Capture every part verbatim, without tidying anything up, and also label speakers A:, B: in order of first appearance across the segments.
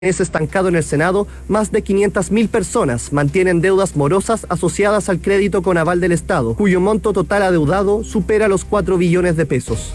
A: Es estancado en el Senado, más de quinientas mil personas mantienen deudas morosas asociadas al crédito con aval del Estado, cuyo monto total adeudado supera los cuatro billones de pesos.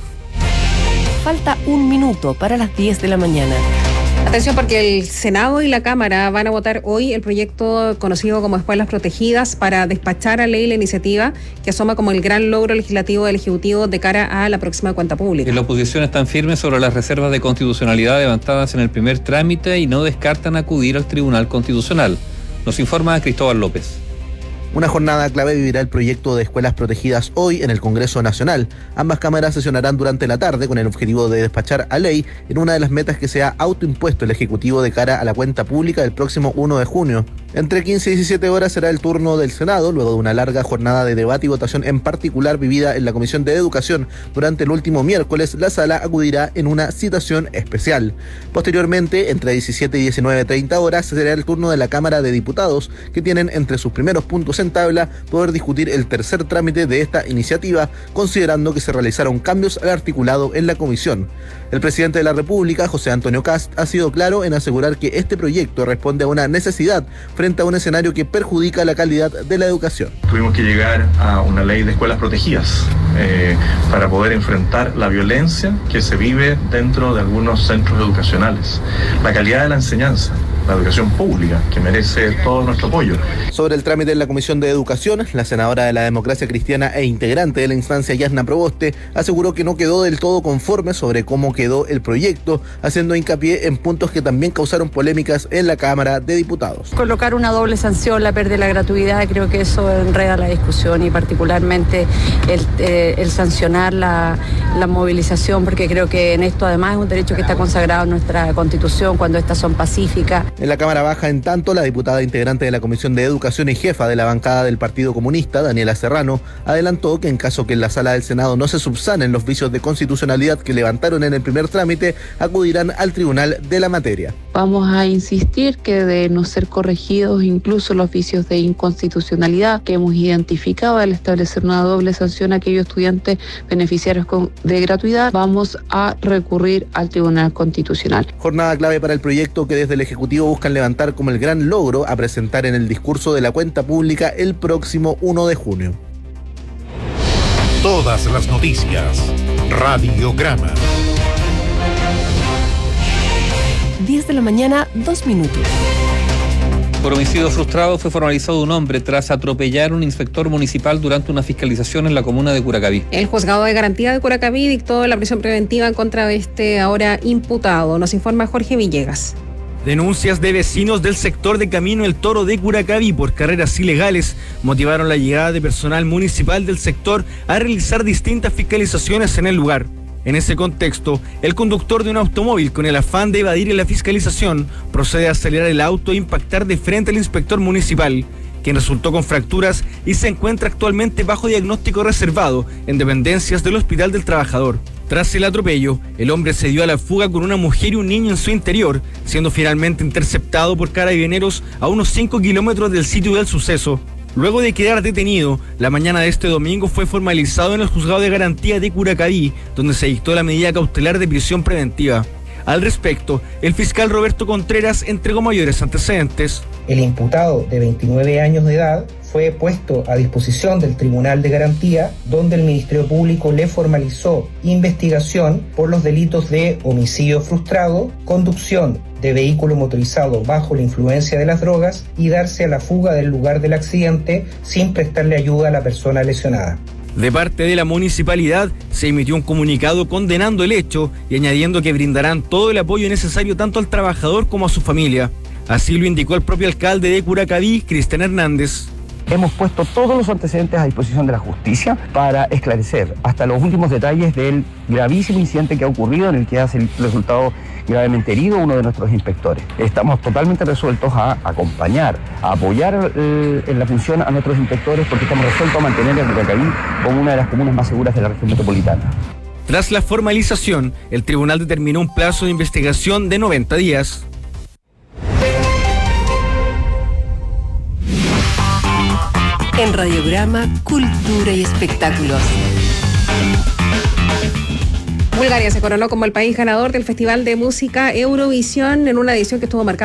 B: Falta un minuto para las diez de la mañana.
C: Atención, porque el Senado y la Cámara van a votar hoy el proyecto conocido como Escuelas Protegidas para despachar a ley la iniciativa que asoma como el gran logro legislativo del Ejecutivo de cara a la próxima cuenta pública.
D: En la oposición están firmes sobre las reservas de constitucionalidad levantadas en el primer trámite y no descartan acudir al Tribunal Constitucional. Nos informa Cristóbal López.
E: Una jornada clave vivirá el proyecto de escuelas protegidas hoy en el Congreso Nacional. Ambas cámaras sesionarán durante la tarde con el objetivo de despachar a ley en una de las metas que se ha autoimpuesto el Ejecutivo de cara a la cuenta pública del próximo primero de junio. Entre quince y diecisiete horas será el turno del Senado, luego de una larga jornada de debate y votación, en particular vivida en la Comisión de Educación. Durante el último miércoles, la sala acudirá en una citación especial. Posteriormente, entre diecisiete y diecinueve treinta horas, será el turno de la Cámara de Diputados, que tienen entre sus primeros puntos en tabla poder discutir el tercer trámite de esta iniciativa, considerando que se realizaron cambios al articulado en la comisión. El presidente de la República, José Antonio Kast, ha sido claro en asegurar que este proyecto responde a una necesidad frente a un escenario que perjudica la calidad de la educación.
F: Tuvimos que llegar a una ley de escuelas protegidas eh, para poder enfrentar la violencia que se vive dentro de algunos centros educacionales, la calidad de la enseñanza, la educación pública, que merece todo nuestro apoyo.
E: Sobre el trámite en la Comisión de Educación, la senadora de la Democracia Cristiana e integrante de la instancia, Yasna Proboste, aseguró que no quedó del todo conforme sobre cómo quedó el proyecto, haciendo hincapié en puntos que también causaron polémicas en la Cámara de Diputados.
G: Colocar una doble sanción, la pérdida de la gratuidad, creo que eso enreda la discusión, y particularmente el, eh, el sancionar la, la movilización, porque creo que en esto además es un derecho que está consagrado en nuestra Constitución cuando estas son pacíficas.
E: En la Cámara Baja, en tanto, la diputada integrante de la Comisión de Educación y jefa de la bancada del Partido Comunista, Daniela Serrano, adelantó que en caso que en la sala del Senado no se subsanen los vicios de constitucionalidad que levantaron en el primer trámite, acudirán al tribunal de la materia.
H: Vamos a insistir que de no ser corregidos incluso los vicios de inconstitucionalidad que hemos identificado al establecer una doble sanción a aquellos estudiantes beneficiarios de gratuidad, vamos a recurrir al Tribunal Constitucional.
E: Jornada clave para el proyecto que desde el Ejecutivo buscan levantar como el gran logro a presentar en el discurso de la cuenta pública el próximo primero de junio.
I: Todas las noticias. Radiograma.
B: diez de la mañana, dos minutos.
D: Por homicidio frustrado fue formalizado un hombre tras atropellar a un inspector municipal durante una fiscalización en la comuna de Curacaví.
C: El juzgado de garantía de Curacaví dictó la prisión preventiva en contra de este ahora imputado. Nos informa Jorge Villegas.
J: Denuncias de vecinos del sector de Camino El Toro de Curacaví por carreras ilegales motivaron la llegada de personal municipal del sector a realizar distintas fiscalizaciones en el lugar. En ese contexto, el conductor de un automóvil, con el afán de evadir la fiscalización, procede a acelerar el auto e impactar de frente al inspector municipal, quien resultó con fracturas y se encuentra actualmente bajo diagnóstico reservado en dependencias del Hospital del Trabajador. Tras el atropello, el hombre se dio a la fuga con una mujer y un niño en su interior, siendo finalmente interceptado por carabineros a unos cinco kilómetros del sitio del suceso. Luego de quedar detenido, la mañana de este domingo fue formalizado en el juzgado de garantía de Curacaví, donde se dictó la medida cautelar de prisión preventiva. Al respecto, el fiscal Roberto Contreras entregó mayores antecedentes.
K: El imputado, de veintinueve años de edad, fue puesto a disposición del Tribunal de Garantía, donde el Ministerio Público le formalizó investigación por los delitos de homicidio frustrado, conducción de vehículo motorizado bajo la influencia de las drogas y darse a la fuga del lugar del accidente sin prestarle ayuda a la persona lesionada.
J: De parte de la municipalidad se emitió un comunicado condenando el hecho y añadiendo que brindarán todo el apoyo necesario tanto al trabajador como a su familia. Así lo indicó el propio alcalde de Curacaví, Cristian Hernández.
L: Hemos puesto todos los antecedentes a disposición de la justicia para esclarecer hasta los últimos detalles del gravísimo incidente que ha ocurrido, en el que ha resultado gravemente herido uno de nuestros inspectores. Estamos totalmente resueltos a acompañar, a apoyar eh, en la función a nuestros inspectores, porque estamos resueltos a mantener a Curacaví como una de las comunas más seguras de la región metropolitana.
J: Tras la formalización, el tribunal determinó un plazo de investigación de noventa días.
B: En Radiograma, Cultura y Espectáculos.
C: Bulgaria se coronó como el país ganador del Festival de Música Eurovisión en una edición que estuvo marcada